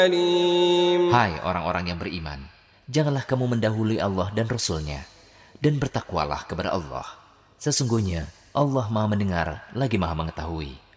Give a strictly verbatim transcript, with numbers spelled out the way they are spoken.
عليم. Hai orang-orang yang beriman, janganlah kamu mendahului Allah dan Rasul-Nya, dan bertakwalah kepada Allah. Sesungguhnya Allah Maha mendengar lagi Maha mengetahui.